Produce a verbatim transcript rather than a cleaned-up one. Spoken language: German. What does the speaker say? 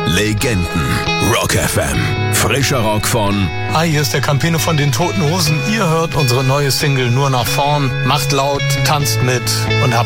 Legenden. Rock F M. Frischer Rock von... Hi, hier ist der Campino von den Toten Hosen. Ihr hört unsere neue Single Nur nach vorn. Macht laut, tanzt mit und habt